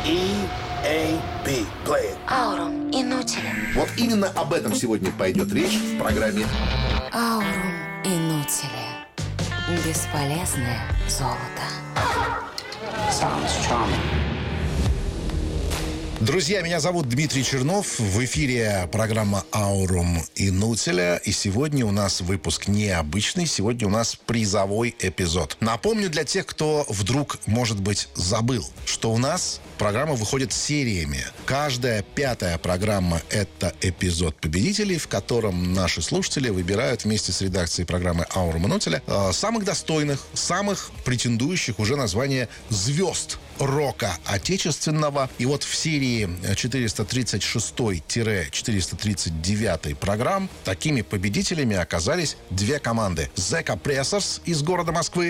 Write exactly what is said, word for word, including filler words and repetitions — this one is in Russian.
И эй би. Play it. Аурум Инутиля. Вот именно об этом сегодня пойдет речь в программе Аурум Инутиля. Бесполезное золото. Sounds charming. Друзья, меня зовут Дмитрий Чернов. В эфире программа «Аурум Инутиля». И сегодня у нас выпуск необычный. Сегодня у нас призовой эпизод. Напомню для тех, кто вдруг, может быть, забыл, что у нас программа выходит сериями. Каждая пятая программа – это эпизод победителей, в котором наши слушатели выбирают вместе с редакцией программы «Аурум Инутиля» самых достойных, самых претендующих уже на звание звезд рока отечественного. И вот в серии четыреста тридцать шестой - четыреста тридцать девятой программ такими победителями оказались две команды. The Compressors из города Москвы